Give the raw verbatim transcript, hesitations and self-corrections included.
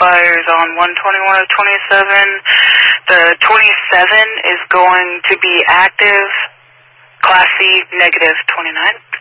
expires on one twenty-one of twenty-seven. The twenty-seven is going to be active, Class C, negative twenty-nine.